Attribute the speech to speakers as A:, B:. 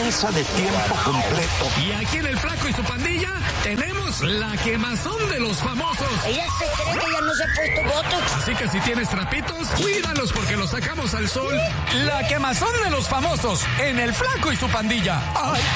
A: promesa de tiempo completo.
B: Y aquí en El Flaco y su pandilla tenemos la quemazón de los famosos.
C: Ella se cree que ya no se ha puesto botox.
B: Así que si tienes trapitos, cuídalos porque los sacamos al sol. La quemazón de los famosos en El Flaco y su pandilla. ¡Ay!